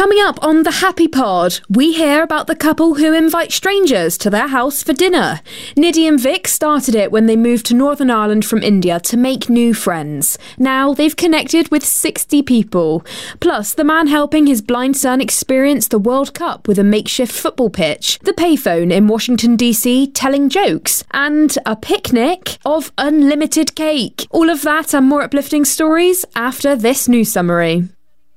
Coming up on the Happy Pod, we hear about the couple who invite strangers to their house for dinner. Nidhi and Vic started it when they moved to Northern Ireland from India to make new friends. Now they've connected with 60 people. Plus, the man helping his blind son experience the World Cup with a makeshift football pitch, the payphone in Washington DC telling jokes, and a picnic of unlimited cake. All of that and more uplifting stories after this news summary.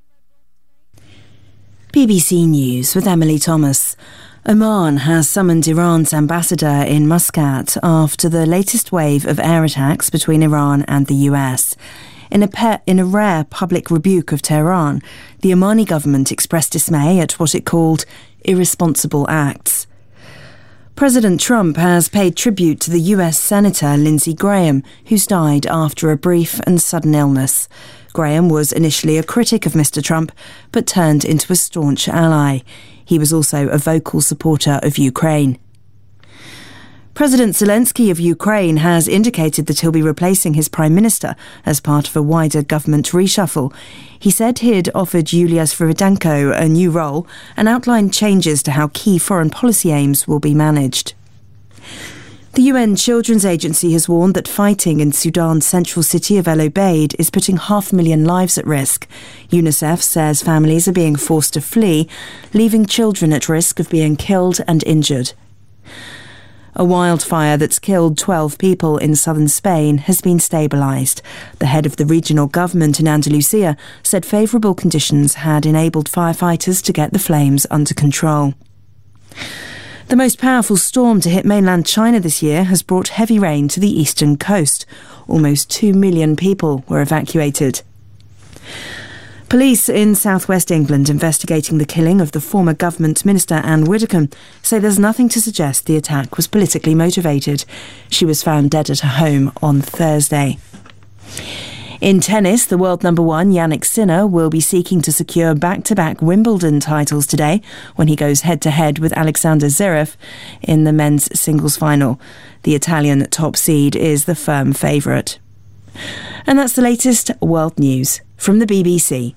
BBC News with Emily Thomas. Oman has summoned Iran's ambassador in Muscat after the latest wave of air attacks between Iran and the US. In a rare public rebuke of Tehran, the Omani government expressed dismay at what it called irresponsible acts. President Trump has paid tribute to the US Senator Lindsey Graham, who's died after a brief and sudden illness. Graham was initially a critic of Mr. Trump, but turned into a staunch ally. He was also a vocal supporter of Ukraine. President Zelensky of Ukraine has indicated that he'll be replacing his prime minister as part of a wider government reshuffle. He said he'd offered Yulia Sviridenko a new role and outlined changes to how key foreign policy aims will be managed. The UN Children's Agency has warned that fighting in Sudan's central city of El Obeid is putting 500,000 lives at risk. UNICEF says families are being forced to flee, leaving children at risk of being killed and injured. A wildfire that's killed 12 people in southern Spain has been stabilised. The head of the regional government in Andalusia said favourable conditions had enabled firefighters to get the flames under control. The most powerful storm to hit mainland China this year has brought heavy rain to the eastern coast. Almost 2 million people were evacuated. Police in southwest England investigating the killing of the former government minister Anne Widdecombe say there's nothing to suggest the attack was politically motivated. She was found dead at her home on Thursday. In tennis, the world number one Jannik Sinner will be seeking to secure back-to-back Wimbledon titles today when he goes head-to-head with Alexander Zverev in the men's singles final. The Italian top seed is the firm favourite. And that's the latest world news from the BBC.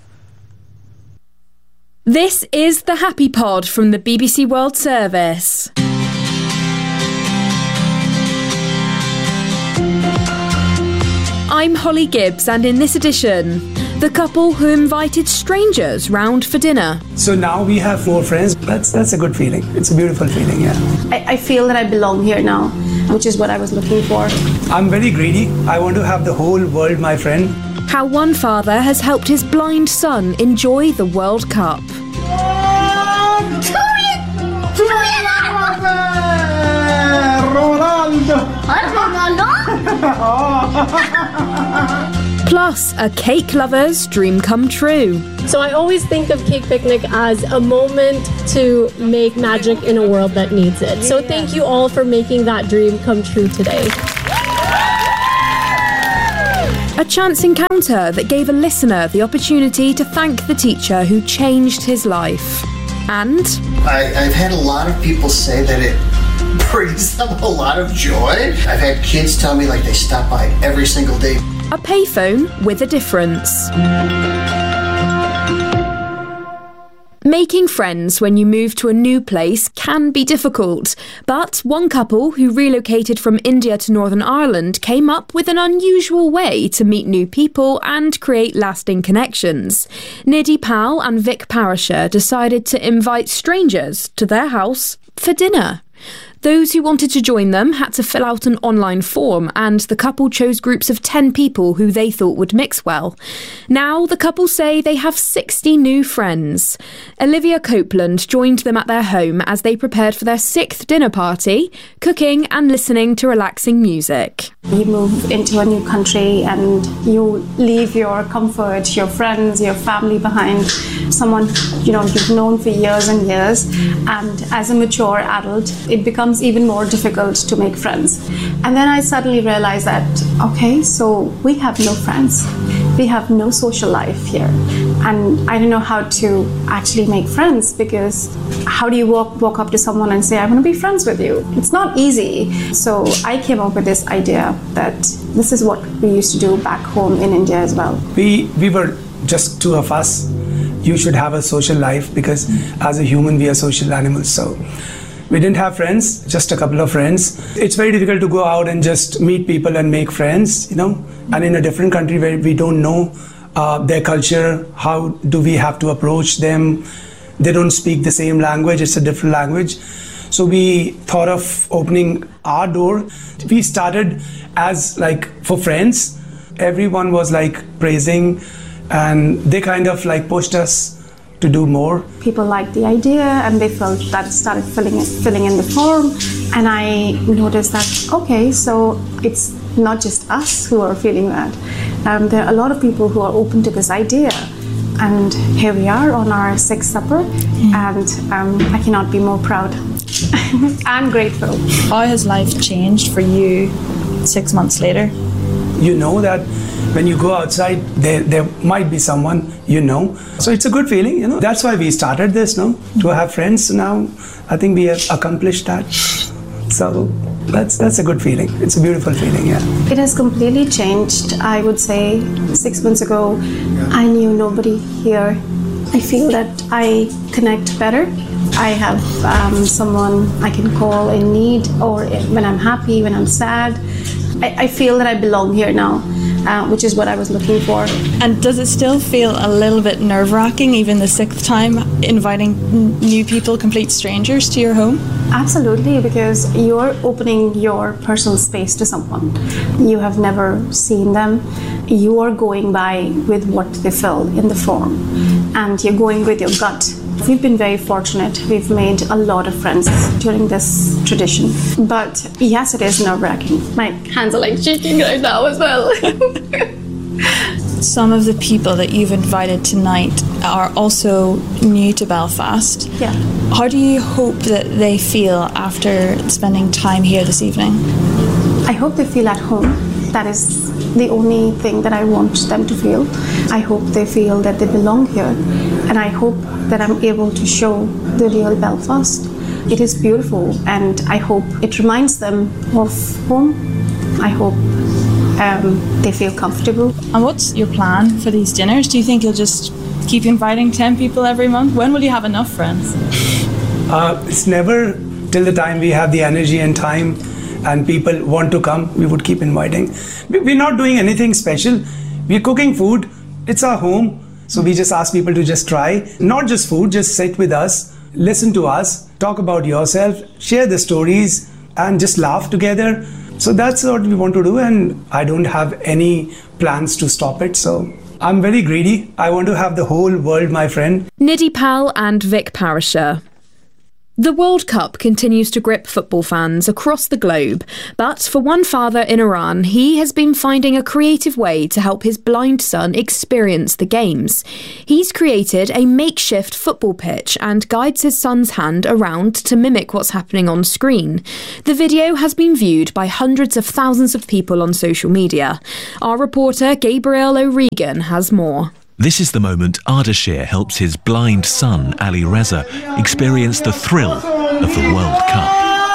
This is the Happy Pod from the BBC World Service. I'm Holly Gibbs, and in this edition, the couple who invited strangers round for dinner. So now we have more friends. That's a good feeling. It's a beautiful feeling, yeah. I feel that I belong here now, which is what I was looking for. I'm very greedy. I want to have the whole world my friend. How one father has helped his blind son enjoy the World Cup. Plus, a cake lover's dream come true. So I always think of Cake Picnic as a moment to make magic in a world that needs it. So thank you all for making that dream come true today. A chance encounter that gave a listener the opportunity to thank the teacher who changed his life. And I've had a lot of people say that it brings them a lot of joy. I've had kids tell me like they stop by every single day. a payphone with a difference. Making friends when you move to a new place can be difficult, but one couple who relocated from India to Northern Ireland came up with an unusual way to meet new people and create lasting connections. Nidhi Pal and Vic Parashar decided to invite strangers to their house for dinner. Those who wanted to join them had to fill out an online form, and the couple chose groups of 10 people who they thought would mix well. Now, the couple say they have 60 new friends. Olivia Copeland joined them at their home as they prepared for their 6th dinner party, cooking and listening to relaxing music. You move into a new country and you leave your comfort, your friends, your family behind, someone you've known for years and years, and as a mature adult, it becomes even more difficult to make friends. And then I suddenly realized that, okay, so we have no friends. We have no social life here. And I don't know how to actually make friends, because how do you walk up to someone and say, I want to be friends with you? It's not easy. So I came up with this idea that this is what we used to do back home in India as well. We were just two of us, you should have a social life, because as a human we are social animals. So we didn't have friends, just a couple of friends. It's very difficult to go out and just meet people and make friends, and in a different country where we don't know their culture, how do we have to approach them? They don't speak the same language, it's a different language. So we thought of opening our door. We started as like for friends. Everyone was like praising, and they kind of like pushed us to do more. People liked the idea and they felt that started filling in the form, and I noticed that, okay, so it's not just us who are feeling that. There are a lot of people who are open to this idea, and here we are on our sixth supper, and I cannot be more proud and grateful. How has life changed for you 6 months later? You know that when you go outside, there might be someone So it's a good feeling, That's why we started this, to have friends. Now I think we have accomplished that. So that's a good feeling. It's a beautiful feeling, yeah. It has completely changed. I would say 6 months ago, I knew nobody here. I feel that I connect better. I have someone I can call in need, or when I'm happy, when I'm sad. I feel that I belong here now, which is what I was looking for. And does it still feel a little bit nerve-wracking, even the sixth time, inviting new people, complete strangers, to your home? Absolutely, because you're opening your personal space to someone. You have never seen them. You are going by with what they fill in the form, and you're going with your gut. We've been very fortunate. We've made a lot of friends during this tradition. But yes, it is nerve-wracking. My hands are like shaking right now as well. Some of the people that you've invited tonight are also new to Belfast. Yeah. How do you hope that they feel after spending time here this evening? I hope they feel at home. That is the only thing that I want them to feel. I hope they feel that they belong here, and I hope that I'm able to show the real Belfast. It is beautiful, and I hope it reminds them of home. I hope they feel comfortable. And what's your plan for these dinners? Do you think you'll just keep inviting 10 people every month? When will you have enough friends? It's never till the time we have the energy and time and people want to come, we would keep inviting. We're not doing anything special. We're cooking food. It's our home. So we just ask people to just try. Not just food, just sit with us, listen to us, talk about yourself, share the stories, and just laugh together. So that's what we want to do, and I don't have any plans to stop it. So I'm very greedy. I want to have the whole world my friend. Nidhi Pal and Vic Parashar. The World Cup continues to grip football fans across the globe, but for one father in Iran, he has been finding a creative way to help his blind son experience the games. He's created a makeshift football pitch and guides his son's hand around to mimic what's happening on screen. The video has been viewed by hundreds of thousands of people on social media. Our reporter Gabriel O'Regan has more. This is the moment Ardashir helps his blind son, Ali Reza, experience the thrill of the World Cup.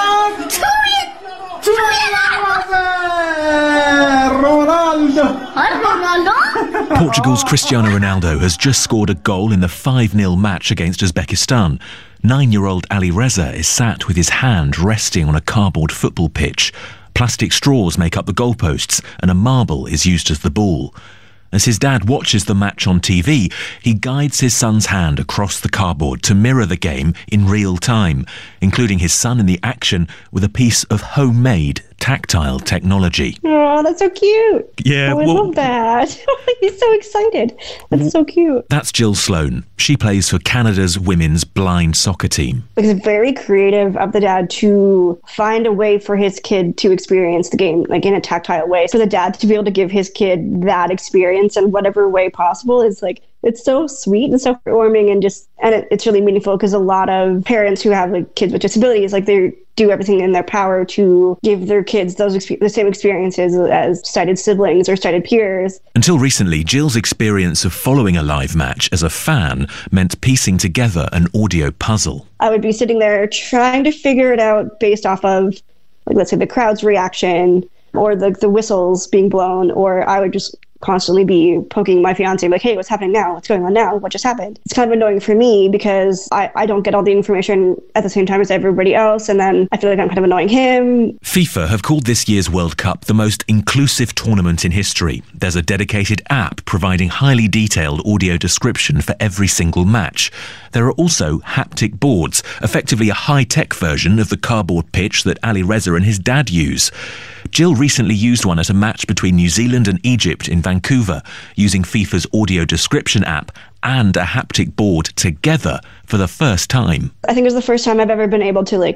Portugal's Cristiano Ronaldo has just scored a goal in the 5-0 match against Uzbekistan. 9-year-old Ali Reza is sat with his hand resting on a cardboard football pitch. Plastic straws make up the goalposts and a marble is used as the ball. As his dad watches the match on TV, he guides his son's hand across the cardboard to mirror the game in real time, including his son in the action with a piece of homemade tactile technology. Oh, that's so cute. Yeah, I love that. He's so excited. That's so cute. That's Jill Sloan. She plays for Canada's women's blind soccer team. It's very creative of the dad to find a way for his kid to experience the game, like in a tactile way. For the dad to be able to give his kid that experience in whatever way possible is like, it's so sweet and so heartwarming, and it's really meaningful, because a lot of parents who have like kids with disabilities, like they do everything in their power to give their kids the same experiences as sighted siblings or sighted peers. Until recently, Jill's experience of following a live match as a fan meant piecing together an audio puzzle. I would be sitting there trying to figure it out based off of, like, let's say, the crowd's reaction or the whistles being blown, or I would just constantly be poking my fiance, like, hey, what's happening now? What's going on now? What just happened? It's kind of annoying for me because I don't get all the information at the same time as everybody else, and then I feel like I'm kind of annoying him. FIFA have called this year's World Cup the most inclusive tournament in history. There's a dedicated app providing highly detailed audio description for every single match. There are also haptic boards, effectively a high-tech version of the cardboard pitch that Ali Reza and his dad use. Jill recently used one at a match between New Zealand and Egypt in Vancouver, using FIFA's audio description app and a haptic board together for the first time. I think it was the first time I've ever been able to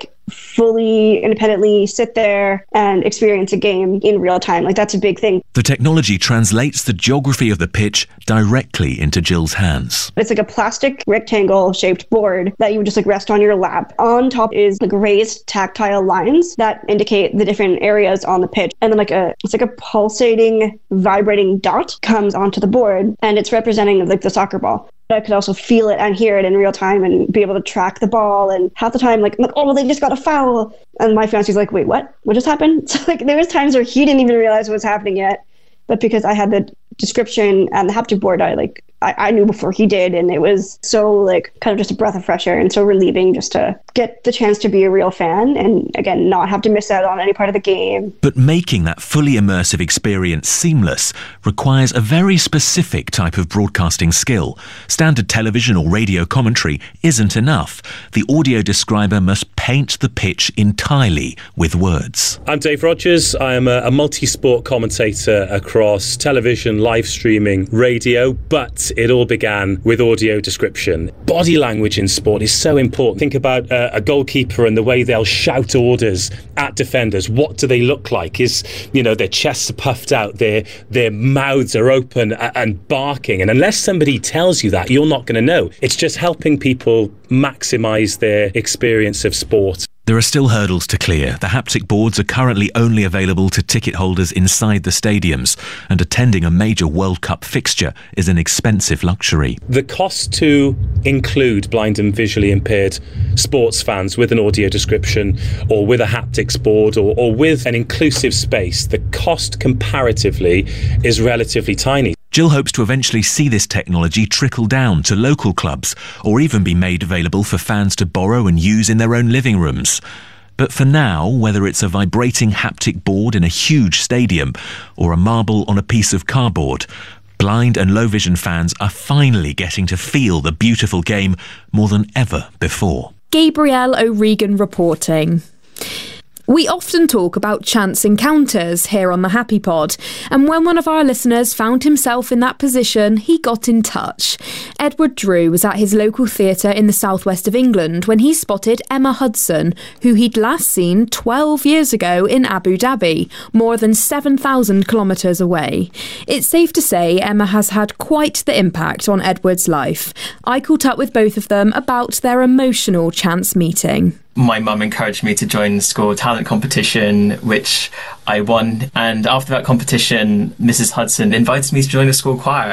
fully independently sit there and experience a game in real time. That's a big thing. The technology translates the geography of the pitch directly into Jill's hands. It's like a plastic rectangle shaped board that you would just rest on your lap. On top is raised tactile lines that indicate the different areas on the pitch. And then it's like a pulsating, vibrating dot comes onto the board, and it's representing the soccer ball. I could also feel it and hear it in real time and be able to track the ball. And half the time, I'm like, oh, well, they just got a foul. And my fiance's like, wait, what? What just happened? So there was times where he didn't even realize what was happening yet. But because I had the description and the haptic board, I knew before he did, and it was so kind of just a breath of fresh air and so relieving just to get the chance to be a real fan and again not have to miss out on any part of the game. But making that fully immersive experience seamless requires a very specific type of broadcasting skill. Standard television or radio commentary isn't enough. The audio describer must paint the pitch entirely with words. I'm Dave Rogers. I am a multi-sport commentator across television, live streaming, radio, but it all began with audio description. Body language in sport is so important. Think about a goalkeeper and the way they'll shout orders at defenders. What do they look like? Their chests are puffed out, their mouths are open and barking. And unless somebody tells you that, you're not going to know. It's just helping people maximise their experience of sport. There are still hurdles to clear. The haptic boards are currently only available to ticket holders inside the stadiums, and attending a major World Cup fixture is an expensive luxury. The cost to include blind and visually impaired sports fans with an audio description or with a haptics board or with an inclusive space, the cost comparatively is relatively tiny. Jill hopes to eventually see this technology trickle down to local clubs or even be made available for fans to borrow and use in their own living rooms. But for now, whether it's a vibrating haptic board in a huge stadium or a marble on a piece of cardboard, blind and low vision fans are finally getting to feel the beautiful game more than ever before. Gabrielle O'Regan reporting. We often talk about chance encounters here on the Happy Pod, and when one of our listeners found himself in that position, he got in touch. Edward Drew was at his local theatre in the southwest of England when he spotted Emma Hudson, who he'd last seen 12 years ago in Abu Dhabi, more than 7,000 kilometres away. It's safe to say Emma has had quite the impact on Edward's life. I caught up with both of them about their emotional chance meeting. My mum encouraged me to join the school talent competition, which I won. And after that competition, Mrs. Hudson invited me to join the school choir.